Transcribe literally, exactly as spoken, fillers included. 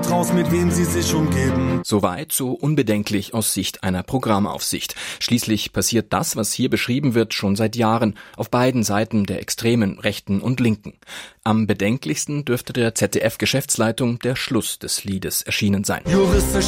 wird raus, mit wem sie sich umgeben. Soweit so unbedenklich aus Sicht einer Programmaufsicht. Schließlich passiert das, was hier beschrieben wird, schon seit Jahren auf beiden Seiten der extremen Rechten und Linken. Am bedenklichsten dürfte der Z D F-Geschäftsleitung der Schluss des Liedes erschienen sein. Juristisch